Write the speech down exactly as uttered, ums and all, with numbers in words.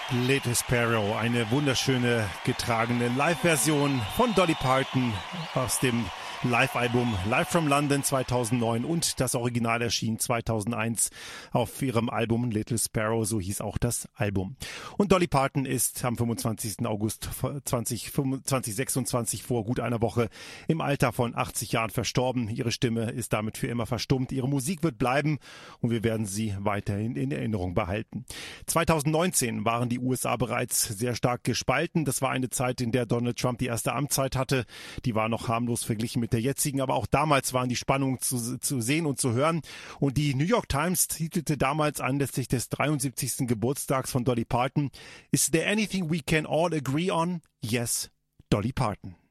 Little Sparrow, eine wunderschöne getragene Live-Version von Dolly Parton aus dem Live-Album Live from London zweitausendneun und das Original erschien zweitausendeins auf ihrem Album Little Sparrow, so hieß auch das Album. Und Dolly Parton ist am fünfundzwanzigsten August zweitausendsechsundzwanzig vor gut einer Woche im Alter von achtzig Jahren verstorben. Ihre Stimme ist damit für immer verstummt. Ihre Musik wird bleiben und wir werden sie weiterhin in Erinnerung behalten. zweitausendneunzehn waren die U S A bereits sehr stark gespalten. Das war eine Zeit, in der Donald Trump die erste Amtszeit hatte. Die war noch harmlos verglichen mit der jetzigen, aber auch damals waren die Spannungen zu, zu sehen und zu hören. Und die New York Times titelte damals anlässlich des dreiundsiebzigsten Geburtstags von Dolly Parton: Is there anything we can all agree on? Yes, Dolly Parton.